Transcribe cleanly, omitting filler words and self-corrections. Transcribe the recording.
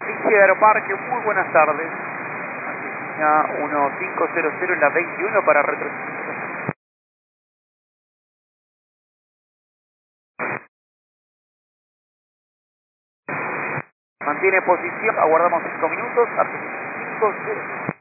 Policía de Aeroparque, muy buenas tardes. Argentina 1500 en la 21 para retroceder. Mantiene posición, aguardamos 5 minutos. Argentina 50.